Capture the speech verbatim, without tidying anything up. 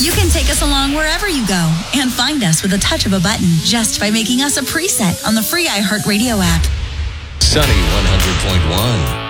You can take us along wherever you go and find us with a touch of a button just by making us a preset on the free iHeartRadio app. Sunny one hundred point one.